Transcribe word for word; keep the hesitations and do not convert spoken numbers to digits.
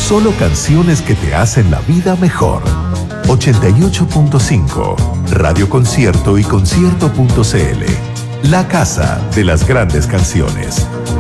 Solo canciones que te hacen la vida mejor. ochenta y ocho punto cinco, Radio Concierto y concierto punto c l. La casa de las grandes canciones.